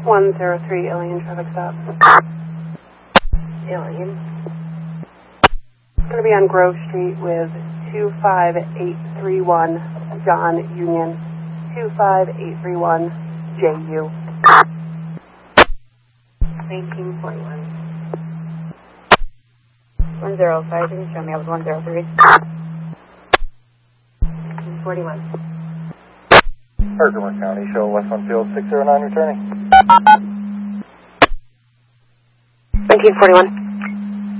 103 Alien traffic stop. Alien. It's going to be on Grove Street with 25831 John Union. 25831 JU. 1941. 105, can you show me? I was 103. 1941. Herkimer County, show West Field 609 returning. 1941.